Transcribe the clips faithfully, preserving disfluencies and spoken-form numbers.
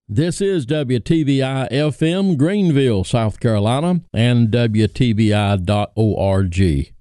This is W T B I F M, Greenville, South Carolina, and W T B I dot org.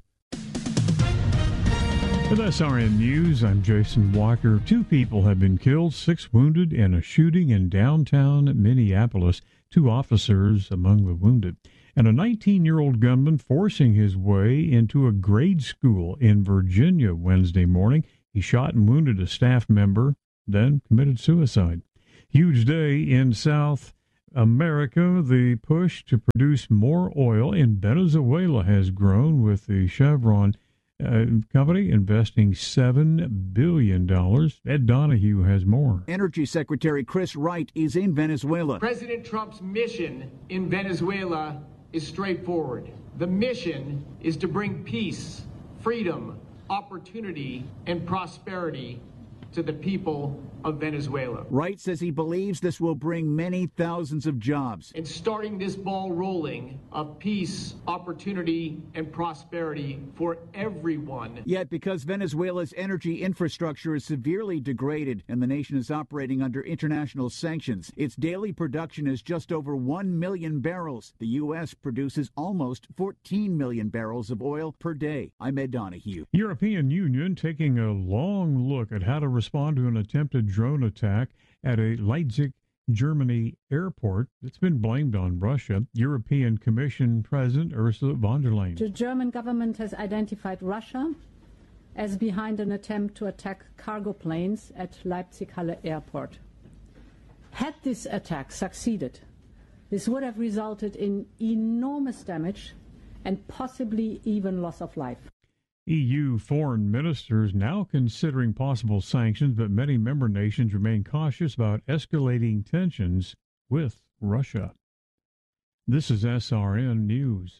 With S R N News, I'm Jason Walker. Two people have been killed, six wounded in a shooting in downtown Minneapolis. Two officers among the wounded. And a nineteen-year-old gunman forcing his way into a grade school in Virginia Wednesday morning. He shot and wounded a staff member, then committed suicide. Huge day in South America. The push to produce more oil in Venezuela has grown, with the Chevron uh, company investing seven billion dollars. Ed Donahue has more. Energy Secretary Chris Wright is in Venezuela. President Trump's mission in Venezuela is straightforward. The mission is to bring peace, freedom, opportunity, and prosperity to the people of Venezuela. Wright says he believes this will bring many thousands of jobs. And starting this ball rolling of peace, opportunity, and prosperity for everyone. Yet, because Venezuela's energy infrastructure is severely degraded and the nation is operating under international sanctions, its daily production is just over one million barrels. The U S produces almost fourteen million barrels of oil per day. I'm Ed Donahue. European Union taking a long look at how to respond to an attempted drone attack at a Leipzig, Germany airport that's been blamed on Russia. European Commission President Ursula von der Leyen. The German government has identified Russia as behind an attempt to attack cargo planes at Leipzig-Halle Airport. Had this attack succeeded, this would have resulted in enormous damage and possibly even loss of life. E U foreign ministers now considering possible sanctions, but many member nations remain cautious about escalating tensions with Russia. This is S R N News.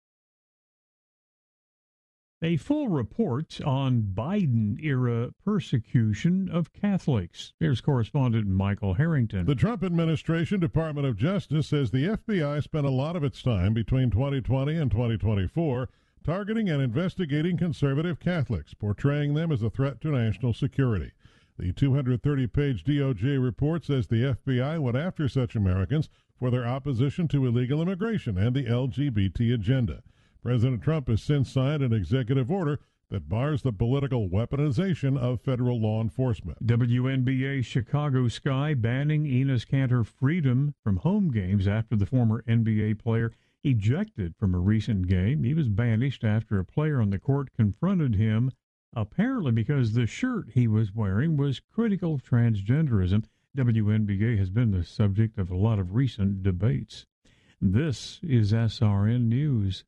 A full report on Biden-era persecution of Catholics. Here's correspondent Michael Harrington. The Trump administration Department of Justice says the F B I spent a lot of its time between twenty twenty and twenty twenty-four targeting and investigating conservative Catholics, portraying them as a threat to national security. The two hundred thirty page D O J report says the F B I went after such Americans for their opposition to illegal immigration and the L G B T agenda. President Trump has since signed an executive order that bars the political weaponization of federal law enforcement. W N B A Chicago Sky banning Enes Kanter Freedom from home games after the former N B A player ejected from a recent game. He was banished after a player on the court confronted him, apparently because the shirt he was wearing was critical of transgenderism. W N B A has been the subject of a lot of recent debates. This is S R N News.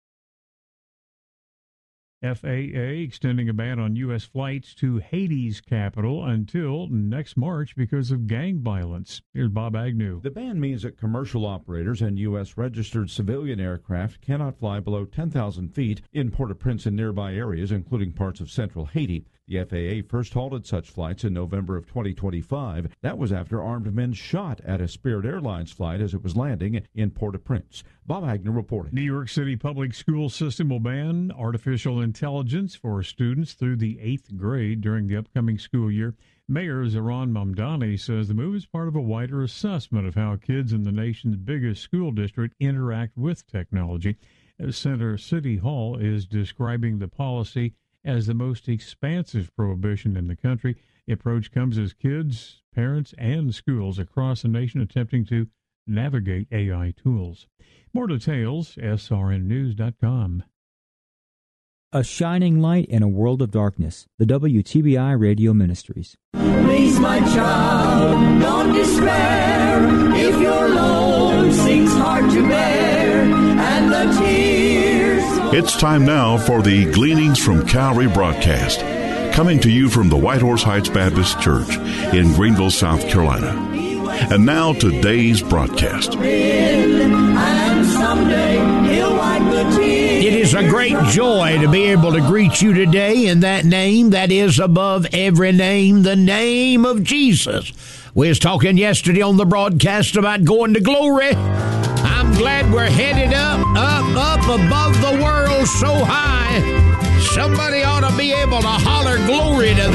F A A extending a ban on U S flights to Haiti's capital until next March because of gang violence. Here's Bob Agnew. The ban means that commercial operators and U S registered civilian aircraft cannot fly below ten thousand feet in Port-au-Prince and nearby areas, including parts of central Haiti. The F A A first halted such flights in November of twenty twenty-five. That was after armed men shot at a Spirit Airlines flight as it was landing in Port-au-Prince. Bob Agnew reporting. New York City public school system will ban artificial intelligence for students through the eighth grade during the upcoming school year. Mayor Zohran Mamdani says the move is part of a wider assessment of how kids in the nation's biggest school district interact with technology. Center City Hall is describing the policy as the most expansive prohibition in the country. The approach comes as kids, parents, and schools across the nation attempting to navigate A I tools. More details, S R N news dot com. A shining light in a world of darkness. The W T B I Radio Ministries. Please, my child, don't despair. If your load seems hard to bear, and the tears... It's time now for the Gleanings from Calvary broadcast, coming to you from the White Horse Heights Baptist Church in Greenville, South Carolina. And now today's broadcast. And someday he'll wipe the tears. It is a great joy to be able to greet you today in that name that is above every name, the name of Jesus. We was talking yesterday on the broadcast about going to glory. I'm glad we're headed up, up, up above the world so high. Somebody ought to be able to holler glory to